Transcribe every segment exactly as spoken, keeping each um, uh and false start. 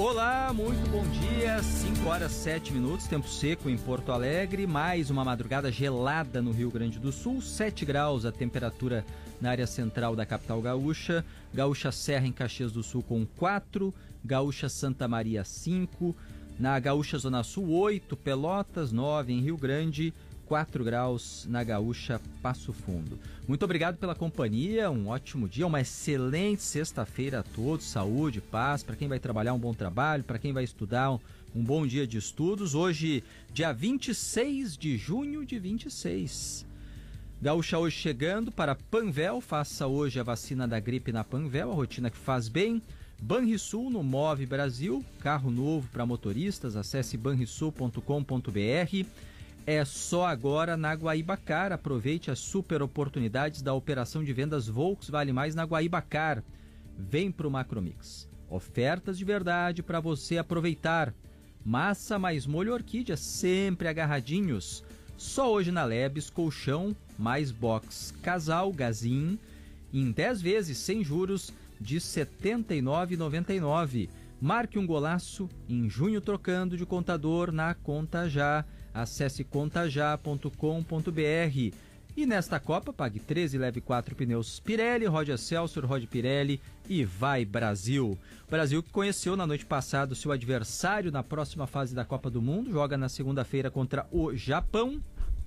Olá, muito bom dia, cinco horas sete minutos, tempo seco em Porto Alegre, mais uma madrugada gelada no Rio Grande do Sul, sete graus a temperatura na área central da capital gaúcha, Gaúcha Serra em Caxias do Sul com quatro, Gaúcha Santa Maria cinco, na Gaúcha Zona Sul oito, Pelotas nove em Rio Grande, quatro graus na Gaúcha Passo Fundo. Muito obrigado pela companhia, um ótimo dia, uma excelente sexta-feira a todos, saúde, paz, para quem vai trabalhar um bom trabalho, para quem vai estudar um, um bom dia de estudos. Hoje, dia vinte e seis de junho de vinte e seis. Gaúcha hoje chegando para Panvel, faça hoje a vacina da gripe na Panvel, a rotina que faz bem. Banrisul no Move Brasil, carro novo para motoristas, acesse banrisul ponto com ponto br. É só agora na Guaibacar. Aproveite as super oportunidades da operação de vendas Volks Vale Mais na Guaibacar. Vem pro Macromix. Ofertas de verdade para você aproveitar. Massa mais molho orquídea, sempre agarradinhos. Só hoje na Lebes, colchão mais box casal Gazin em dez vezes sem juros de setenta e nove reais e noventa e nove centavos. Marque um golaço em junho trocando de contador na Conta Já. Acesse conta já ponto com ponto br. E nesta Copa, pague treze e leve quatro pneus Pirelli, rode Excelsior, rode Pirelli e vai Brasil. O Brasil que conheceu na noite passada o seu adversário na próxima fase da Copa do Mundo, joga na segunda-feira contra o Japão.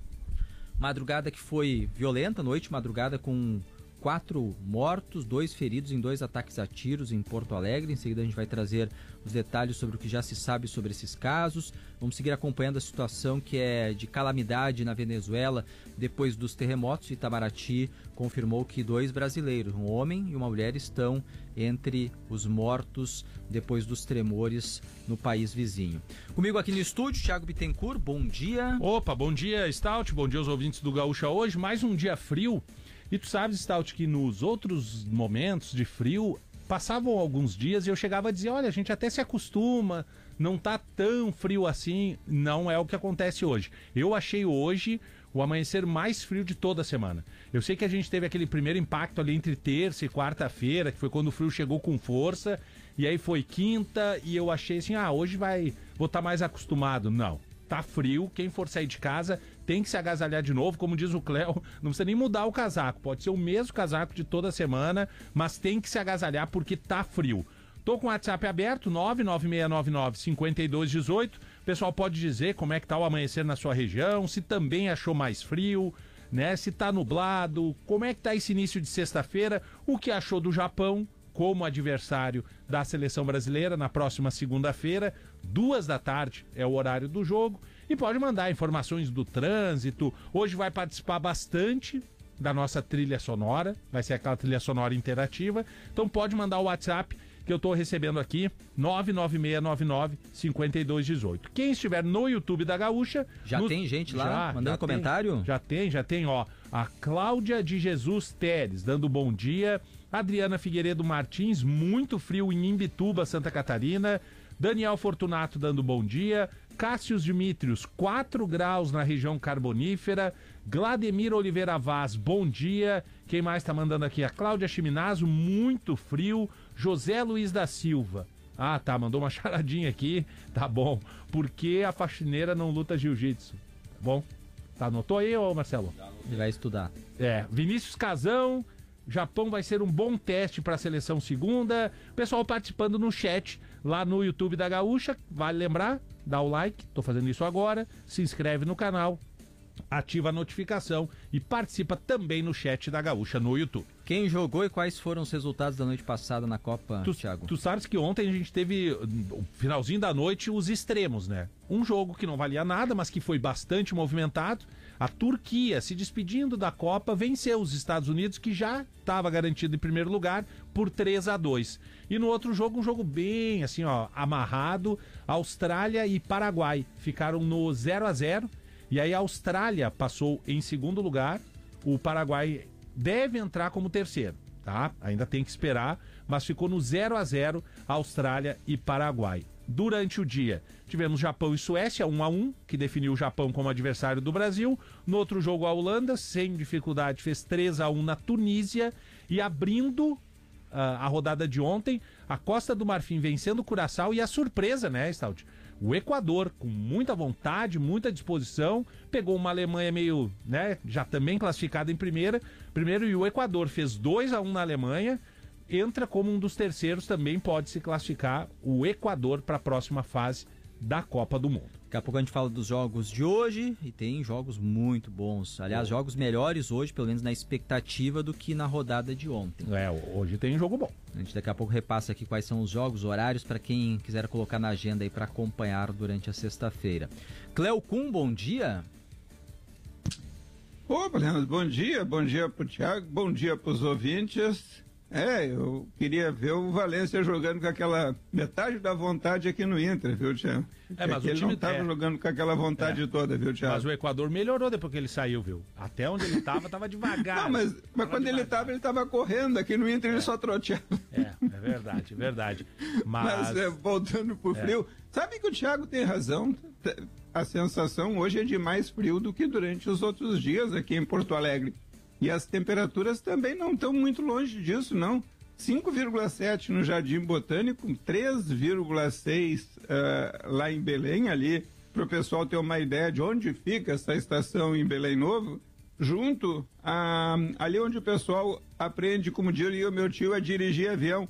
Madrugada que foi violenta, noite, madrugada com quatro mortos, dois feridos em dois ataques a tiros em Porto Alegre. Em seguida a gente vai trazer os detalhes sobre o que já se sabe sobre esses casos. Vamos seguir acompanhando a situação que é de calamidade na Venezuela depois dos terremotos. Itamaraty confirmou que dois brasileiros, um homem e uma mulher, estão entre os mortos depois dos tremores no país vizinho. Comigo aqui no estúdio, Thiago Bittencourt, bom dia. Opa, bom dia, Stout, bom dia aos ouvintes do Gaúcha hoje. Mais um dia frio. E tu sabes, Stout, que nos outros momentos de frio, passavam alguns dias e eu chegava a dizer, olha, a gente até se acostuma, não tá tão frio assim. Não é o que acontece hoje. Eu achei hoje o amanhecer mais frio de toda a semana. Eu sei que a gente teve aquele primeiro impacto ali entre terça e quarta-feira, que foi quando o frio chegou com força, e aí foi quinta, e eu achei assim, ah, hoje vai, vou estar mais acostumado. Não. Tá frio, quem for sair de casa tem que se agasalhar de novo, como diz o Cléo, não precisa nem mudar o casaco, pode ser o mesmo casaco de toda semana, mas tem que se agasalhar porque tá frio. Tô com o WhatsApp aberto, nove nove seis nove nove, cinco dois um oito, o pessoal pode dizer como é que tá o amanhecer na sua região, se também achou mais frio, né, se tá nublado, como é que tá esse início de sexta-feira, o que achou do Japão como adversário da seleção brasileira na próxima segunda-feira, duas da tarde é o horário do jogo, e pode mandar informações do trânsito. Hoje vai participar bastante da nossa trilha sonora, vai ser aquela trilha sonora interativa, então pode mandar o WhatsApp que eu estou recebendo aqui, nove nove seis nove nove, cinco dois um oito. Quem estiver no YouTube da Gaúcha... Já no... tem gente lá já, mandando já comentário? Tem, já tem, já tem, ó. A Cláudia de Jesus Teres, dando bom dia. Adriana Figueiredo Martins, muito frio em Imbituba, Santa Catarina. Daniel Fortunato dando bom dia. Cássius Dimitrios, quatro graus na região carbonífera. Glademir Oliveira Vaz, bom dia. Quem mais tá mandando aqui? A Cláudia Chiminazo, muito frio. José Luiz da Silva. Ah, tá, mandou uma charadinha aqui. Tá bom. Por que a faxineira não luta jiu-jitsu? Bom, tá, anotou aí, ô Marcelo? Ele vai estudar. É, Vinícius Casão... Japão vai ser um bom teste para a seleção segunda. Pessoal participando no chat lá no YouTube da Gaúcha. Vale lembrar, dá o like, tô fazendo isso agora. Se inscreve no canal, ativa a notificação e participa também no chat da Gaúcha no YouTube. Quem jogou e quais foram os resultados da noite passada na Copa, tu, Thiago? Tu sabes que ontem a gente teve, no finalzinho da noite, os extremos, né? Um jogo que não valia nada, mas que foi bastante movimentado. A Turquia, se despedindo da Copa, venceu os Estados Unidos, que já estava garantido em primeiro lugar, por três a dois. E no outro jogo, um jogo bem, assim, ó, amarrado. Austrália e Paraguai ficaram no zero a zero. E aí a Austrália passou em segundo lugar, o Paraguai deve entrar como terceiro, tá? Ainda tem que esperar, mas ficou no zero a zero Austrália e Paraguai. Durante o dia, tivemos Japão e Suécia, um a um, que definiu o Japão como adversário do Brasil. No outro jogo, a Holanda, sem dificuldade, fez três a um na Tunísia. E abrindo a, a rodada de ontem, a Costa do Marfim vencendo o Curaçao e a surpresa, né, Stout? O Equador, com muita vontade, muita disposição, pegou uma Alemanha meio, né, já também classificada em primeira, primeiro, e o Equador fez dois a um na Alemanha, entra como um dos terceiros, também pode se classificar o Equador para a próxima fase da Copa do Mundo. Daqui a pouco a gente fala dos jogos de hoje e tem jogos muito bons. Aliás, jogos melhores hoje, pelo menos na expectativa, do que na rodada de ontem. É, hoje tem jogo bom. A gente daqui a pouco repassa aqui quais são os jogos, horários, para quem quiser colocar na agenda aí para acompanhar durante a sexta-feira. Cleo Kuhn, bom dia. Opa, Leandro, bom dia. Bom dia pro Thiago, bom dia pros ouvintes. É, eu queria ver o Valência jogando com aquela metade da vontade aqui no Inter, viu, Thiago? É, mas é o ele time não estava é. jogando com aquela vontade é. toda, viu, Thiago? Mas o Equador melhorou depois que ele saiu, viu? Até onde ele estava, estava devagar. Não, mas, mas quando devagar. ele estava, ele estava correndo. Aqui no Inter é. ele só troteava. É, é verdade, é verdade. Mas, mas é, voltando pro é. frio, sabe que o Thiago tem razão. A sensação hoje é de mais frio do que durante os outros dias aqui em Porto Alegre. E as temperaturas também não estão muito longe disso, não. cinco vírgula sete no Jardim Botânico, três vírgula seis uh, lá em Belém, ali, para o pessoal ter uma ideia de onde fica essa estação em Belém Novo, junto a, ali onde o pessoal aprende, como diria o meu tio, a dirigir avião,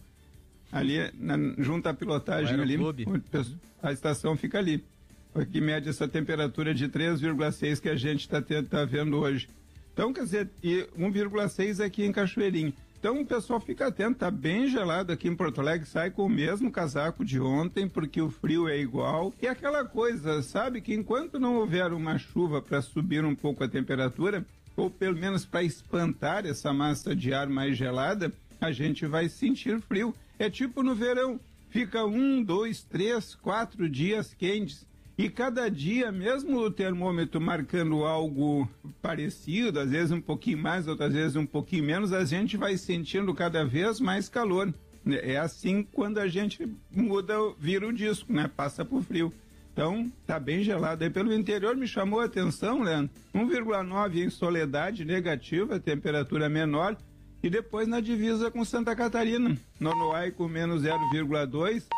ali na, junto à pilotagem ali, onde a estação fica ali, que mede essa temperatura de três vírgula seis que a gente está tá vendo hoje. Então, quer dizer, e um vírgula seis aqui em Cachoeirinho. Então o pessoal fica atento, tá bem gelado aqui em Porto Alegre, sai com o mesmo casaco de ontem, porque o frio é igual. E aquela coisa, sabe, que enquanto não houver uma chuva para subir um pouco a temperatura, ou pelo menos para espantar essa massa de ar mais gelada, a gente vai sentir frio. É tipo no verão, fica um, dois, três, quatro dias quentes. E cada dia, mesmo o termômetro marcando algo parecido, às vezes um pouquinho mais, outras vezes um pouquinho menos, a gente vai sentindo cada vez mais calor. É assim quando a gente muda, vira o disco, né? Passa pro frio. Então, tá bem gelado. Aí pelo interior me chamou a atenção, Leandro, um vírgula nove em Soledade, negativa, temperatura menor. E depois na divisa com Santa Catarina, Nonoai com menos zero vírgula dois.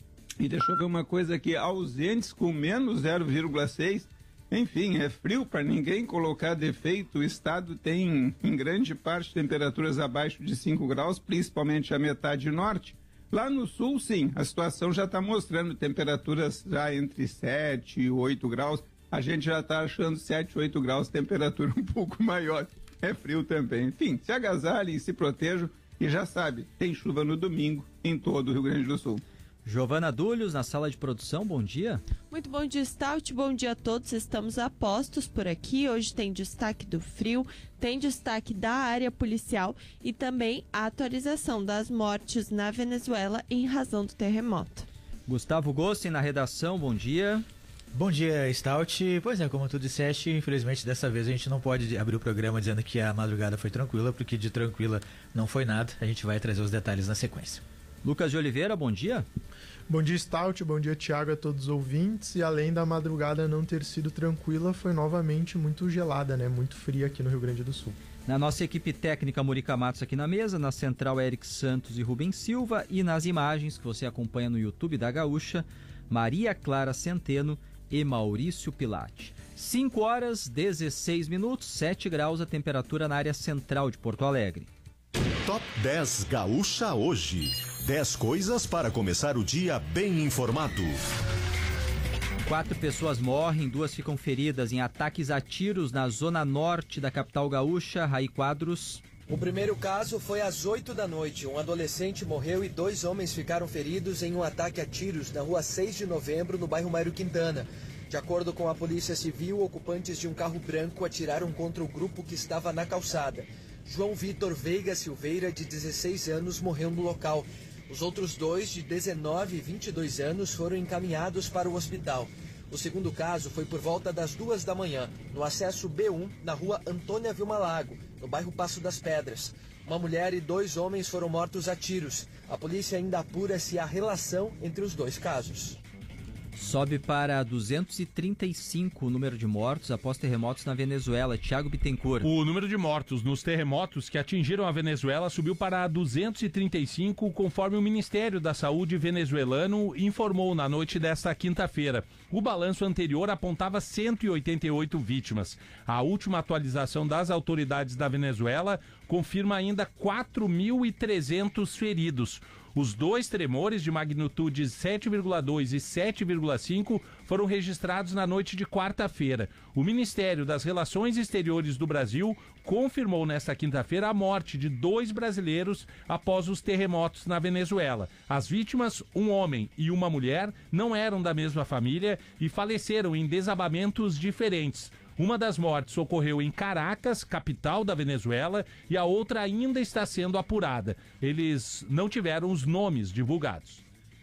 E deixa eu ver uma coisa aqui, ausentes com menos zero vírgula seis. Enfim, é frio para ninguém colocar defeito. O estado tem, em grande parte, temperaturas abaixo de cinco graus, principalmente a metade norte. Lá no sul, sim, a situação já está mostrando temperaturas já entre sete e oito graus. A gente já está achando sete, oito graus, temperatura um pouco maior. É frio também. Enfim, se agasalhem, se protejam e já sabe, tem chuva no domingo em todo o Rio Grande do Sul. Giovana Dúlios, na sala de produção, bom dia. Muito bom dia, Stout, bom dia a todos, estamos a postos por aqui. Hoje tem destaque do frio, tem destaque da área policial e também a atualização das mortes na Venezuela em razão do terremoto. Gustavo Gossi, na redação, bom dia. Bom dia, Stout. Pois é, como tu disseste, infelizmente dessa vez a gente não pode abrir o programa dizendo que a madrugada foi tranquila, porque de tranquila não foi nada. A gente vai trazer os detalhes na sequência. Lucas de Oliveira, bom dia. Bom dia, Stout, bom dia, Thiago, a todos os ouvintes. E além da madrugada não ter sido tranquila, foi novamente muito gelada, né? Muito fria aqui no Rio Grande do Sul. Na nossa equipe técnica, Murica Matos aqui na mesa, na central, Eric Santos e Rubens Silva, e nas imagens que você acompanha no YouTube da Gaúcha, Maria Clara Centeno e Maurício Pilate. cinco horas, dezesseis minutos, sete graus a temperatura na área central de Porto Alegre. Top dez Gaúcha hoje. dez coisas para começar o dia bem informado. Quatro pessoas morrem, duas ficam feridas em ataques a tiros na zona norte da capital gaúcha. Raí Quadros. O primeiro caso foi às oito da noite. Um adolescente morreu e dois homens ficaram feridos em um ataque a tiros na rua seis de novembro, no bairro Mário Quintana. De acordo com a Polícia Civil, ocupantes de um carro branco atiraram contra o grupo que estava na calçada. João Vitor Veiga Silveira, de dezesseis anos, morreu no local. Os outros dois, de dezenove e vinte e dois anos, foram encaminhados para o hospital. O segundo caso foi por volta das duas da manhã, no acesso B um, na rua Antônia Vilma Lago, no bairro Passo das Pedras. Uma mulher e dois homens foram mortos a tiros. A polícia ainda apura se há relação entre os dois casos. Sobe para duzentos e trinta e cinco o número de mortos após terremotos na Venezuela. Thiago Bittencourt. O número de mortos nos terremotos que atingiram a Venezuela subiu para duzentos e trinta e cinco, conforme o Ministério da Saúde venezuelano informou na noite desta quinta-feira. O balanço anterior apontava cento e oitenta e oito vítimas. A última atualização das autoridades da Venezuela confirma ainda quatro mil e trezentos feridos. Os dois tremores de magnitude sete vírgula dois e sete vírgula cinco foram registrados na noite de quarta-feira. O Ministério das Relações Exteriores do Brasil confirmou nesta quinta-feira a morte de dois brasileiros após os terremotos na Venezuela. As vítimas, um homem e uma mulher, não eram da mesma família e faleceram em desabamentos diferentes. Uma das mortes ocorreu em Caracas, capital da Venezuela, e a outra ainda está sendo apurada. Eles não tiveram os nomes divulgados.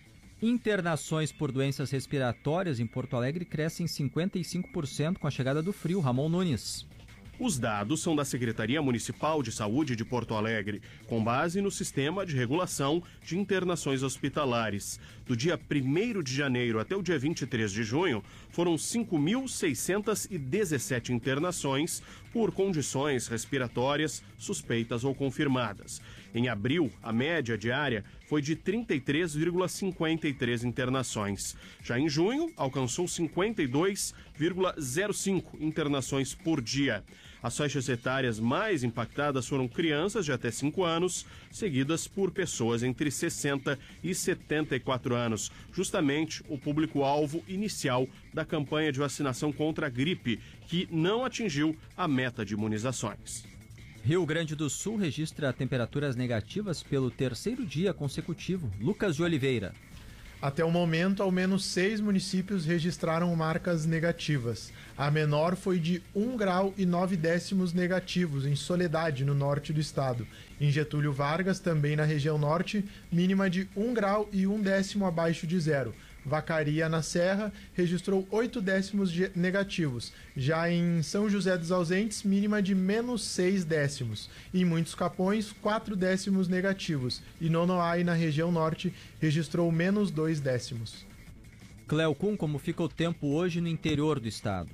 Internações por doenças respiratórias em Porto Alegre crescem cinquenta e cinco por cento com a chegada do frio. Ramon Nunes. Os dados são da Secretaria Municipal de Saúde de Porto Alegre, com base no Sistema de Regulação de Internações Hospitalares. Do dia primeiro de janeiro até o dia vinte e três de junho, foram cinco mil seiscentas e dezessete internações por condições respiratórias suspeitas ou confirmadas. Em abril, a média diária foi de trinta e três vírgula cinquenta e três internações. Já em junho, alcançou cinquenta e dois vírgula zero cinco internações por dia. As faixas etárias mais impactadas foram crianças de até cinco anos, seguidas por pessoas entre sessenta e setenta e quatro anos, justamente o público-alvo inicial da campanha de vacinação contra a gripe, que não atingiu a meta de imunizações. Rio Grande do Sul registra temperaturas negativas pelo terceiro dia consecutivo. Lucas de Oliveira. Até o momento, ao menos seis municípios registraram marcas negativas. A menor foi de um grau e nove décimos negativos, em Soledade, no norte do estado. Em Getúlio Vargas, também na região norte, mínima de um grau e um décimo abaixo de zero. Vacaria, na Serra, registrou oito décimos negativos. Já em São José dos Ausentes, mínima de menos seis décimos. Em Muitos Capões, quatro décimos negativos. E Nonoai, na região norte, registrou menos dois décimos. Cleocum, como fica o tempo hoje no interior do estado?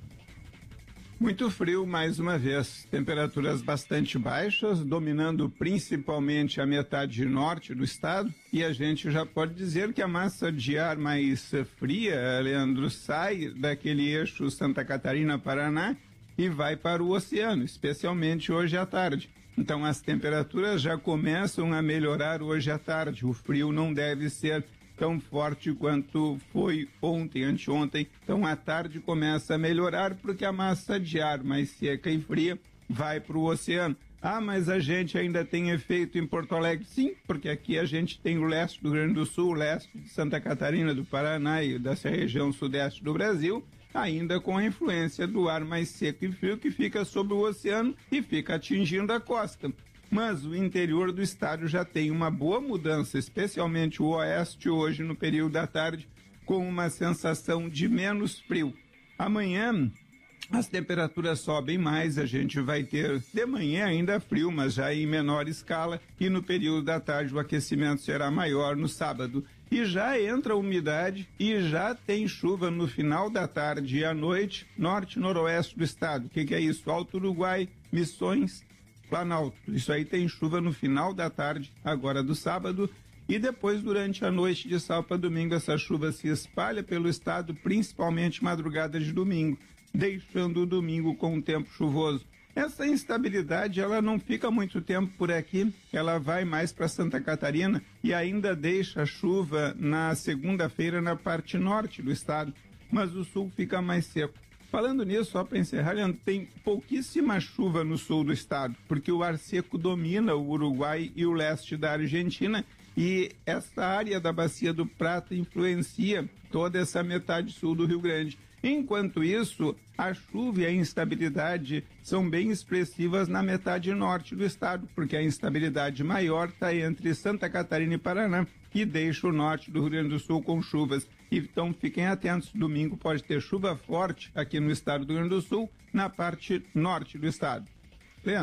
Muito frio mais uma vez, temperaturas bastante baixas, dominando principalmente a metade norte do estado, e a gente já pode dizer que a massa de ar mais fria, Leandro, sai daquele eixo Santa Catarina-Paraná e vai para o oceano, especialmente hoje à tarde. Então as temperaturas já começam a melhorar hoje à tarde, o frio não deve ser tão forte quanto foi ontem, anteontem. Então, à tarde começa a melhorar porque a massa de ar mais seca e fria vai para o oceano. Ah, mas a gente ainda tem efeito em Porto Alegre? Sim, porque aqui a gente tem o leste do Rio Grande do Sul, o leste de Santa Catarina, do Paraná e dessa região sudeste do Brasil, ainda com a influência do ar mais seco e frio que fica sobre o oceano e fica atingindo a costa. Mas o interior do estado já tem uma boa mudança, especialmente o oeste hoje no período da tarde, com uma sensação de menos frio. Amanhã as temperaturas sobem mais, a gente vai ter de manhã ainda frio, mas já em menor escala, e no período da tarde o aquecimento será maior no sábado. E já entra a umidade e já tem chuva no final da tarde e à noite, norte e noroeste do estado. O que, que é isso? Alto Uruguai, Missões, Planalto. Isso aí tem chuva no final da tarde, agora do sábado, e depois durante a noite de sábado para domingo essa chuva se espalha pelo estado, principalmente madrugada de domingo, deixando o domingo com um tempo chuvoso. Essa instabilidade ela não fica muito tempo por aqui, ela vai mais para Santa Catarina e ainda deixa chuva na segunda-feira na parte norte do estado, mas o sul fica mais seco. Falando nisso, só para encerrar, tem pouquíssima chuva no sul do estado, porque o ar seco domina o Uruguai e o leste da Argentina, e essa área da Bacia do Prata influencia toda essa metade sul do Rio Grande. Enquanto isso, a chuva e a instabilidade são bem expressivas na metade norte do estado, porque a instabilidade maior está entre Santa Catarina e Paraná, que deixa o norte do Rio Grande do Sul com chuvas. Então fiquem atentos, domingo pode ter chuva forte aqui no estado do Rio Grande do Sul, na parte norte do estado. Leandro?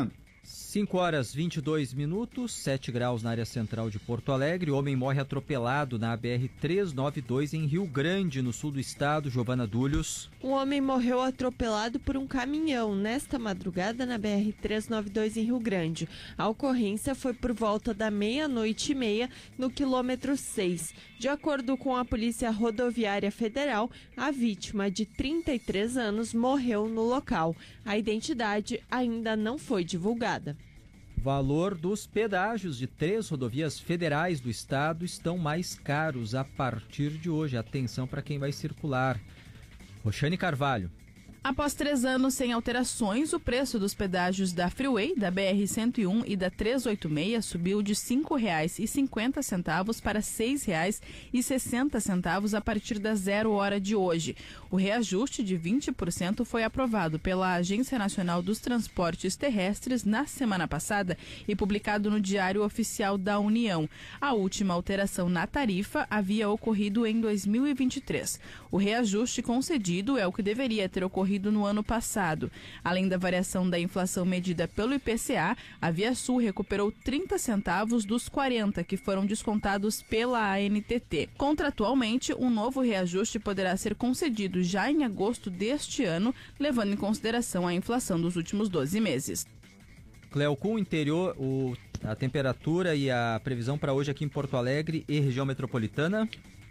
cinco horas e vinte e dois minutos, sete graus na área central de Porto Alegre. O homem morre atropelado na B R trezentos e noventa e dois em Rio Grande, no sul do estado. Giovana Dúlios. Um homem morreu atropelado por um caminhão nesta madrugada na B R trezentos e noventa e dois em Rio Grande. A ocorrência foi por volta da meia-noite e meia no quilômetro seis. De acordo com a Polícia Rodoviária Federal, a vítima, de trinta e três anos, morreu no local. A identidade ainda não foi divulgada. Valor dos pedágios de três rodovias federais do estado estão mais caros a partir de hoje. Atenção para quem vai circular. Roxane Carvalho. Após três anos sem alterações, o preço dos pedágios da Freeway, da B R cento e um e da trezentos e oitenta e seis subiu de cinco reais e cinquenta centavos para seis reais e sessenta centavos a partir da zero hora de hoje. O reajuste de vinte por cento foi aprovado pela Agência Nacional dos Transportes Terrestres na semana passada e publicado no Diário Oficial da União. A última alteração na tarifa havia ocorrido em dois mil e vinte e três. O reajuste concedido é o que deveria ter ocorrido no ano passado. Além da variação da inflação medida pelo I P C A, a ViaSul recuperou trinta centavos dos quarenta que foram descontados pela A N T T. Contratualmente, um novo reajuste poderá ser concedido já em agosto deste ano, levando em consideração a inflação dos últimos doze meses. Cleocum, interior, o, a temperatura e a previsão para hoje aqui em Porto Alegre e região metropolitana?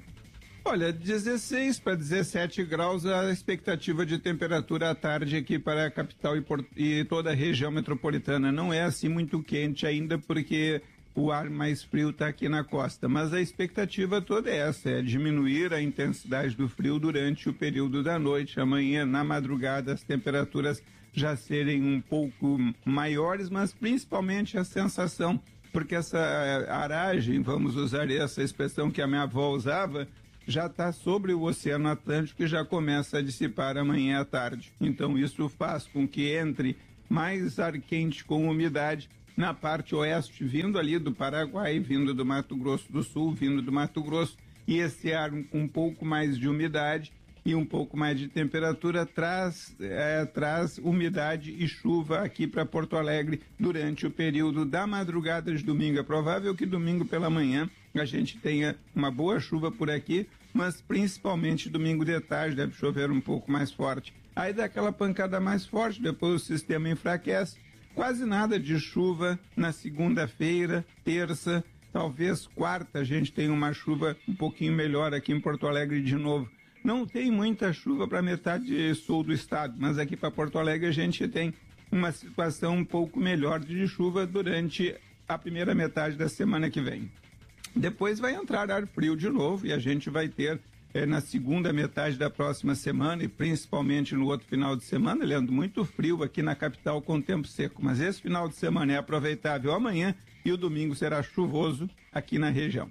Olha, dezesseis para dezessete graus a expectativa de temperatura à tarde aqui para a capital e, Port... e toda a região metropolitana. Não é assim muito quente ainda porque o ar mais frio está aqui na costa, mas a expectativa toda é essa, é diminuir a intensidade do frio durante o período da noite. Amanhã, na madrugada, as temperaturas já serem um pouco maiores, mas principalmente a sensação, porque essa aragem, vamos usar essa expressão que a minha avó usava, já está sobre o Oceano Atlântico e já começa a dissipar amanhã à tarde. Então isso faz com que entre mais ar quente com umidade na parte oeste, vindo ali do Paraguai, vindo do Mato Grosso do Sul, vindo do Mato Grosso, e esse ar com um pouco mais de umidade e um pouco mais de temperatura traz, é, traz umidade e chuva aqui para Porto Alegre durante o período da madrugada de domingo. É provável que domingo pela manhã a gente tenha uma boa chuva por aqui, mas principalmente domingo de tarde deve chover um pouco mais forte. Aí dá aquela pancada mais forte, depois o sistema enfraquece. Quase nada de chuva na segunda-feira, terça, talvez quarta a gente tenha uma chuva um pouquinho melhor aqui em Porto Alegre de novo. Não tem muita chuva para metade sul do estado, mas aqui para Porto Alegre a gente tem uma situação um pouco melhor de chuva durante a primeira metade da semana que vem. Depois vai entrar ar frio de novo e a gente vai ter é, na segunda metade da próxima semana e principalmente no outro final de semana, Leandro, muito frio aqui na capital com tempo seco. Mas esse final de semana é aproveitável amanhã e o domingo será chuvoso aqui na região.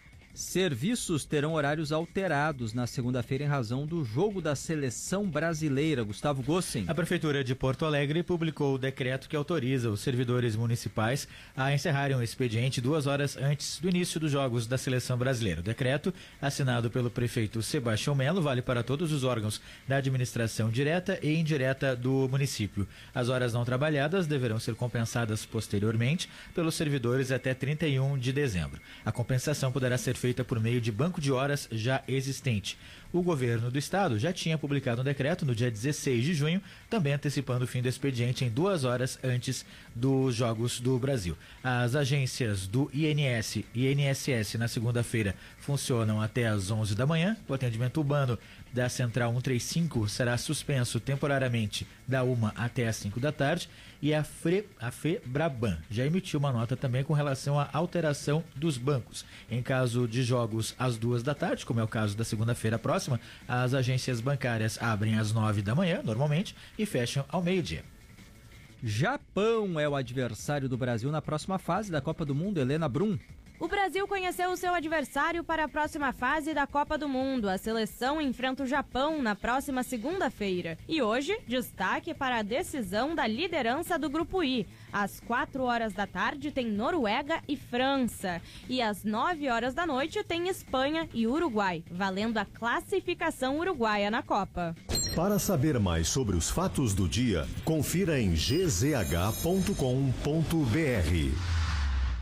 Serviços terão horários alterados na segunda-feira em razão do jogo da seleção brasileira. Gustavo Gossen. A Prefeitura de Porto Alegre publicou o decreto que autoriza os servidores municipais a encerrarem o expediente duas horas antes do início dos jogos da seleção brasileira. O decreto, assinado pelo prefeito Sebastião Melo, vale para todos os órgãos da administração direta e indireta do município. As horas não trabalhadas deverão ser compensadas posteriormente pelos servidores até trinta e um de dezembro. A compensação poderá ser feita feita por meio de banco de horas já existente. O governo do estado já tinha publicado um decreto no dia dezesseis de junho, também antecipando o fim do expediente em duas horas antes dos Jogos do Brasil. As agências do I N S e I N S S na segunda-feira funcionam até às onze da manhã. O atendimento urbano da Central cento e trinta e cinco será suspenso temporariamente da uma até às cinco da tarde. E a, Fre, a FEBRABAN já emitiu uma nota também com relação à alteração dos bancos. Em caso de jogos às duas da tarde, como é o caso da segunda-feira próxima, as agências bancárias abrem às nove da manhã, normalmente, e fecham ao meio-dia. Japão é o adversário do Brasil na próxima fase da Copa do Mundo. Helena Brum. O Brasil conheceu o seu adversário para a próxima fase da Copa do Mundo. A seleção enfrenta o Japão na próxima segunda-feira. E hoje, destaque para a decisão da liderança do Grupo I. Às quatro horas da tarde tem Noruega e França. E às nove horas da noite tem Espanha e Uruguai, valendo a classificação uruguaia na Copa. Para saber mais sobre os fatos do dia, confira em g z h ponto com ponto b r.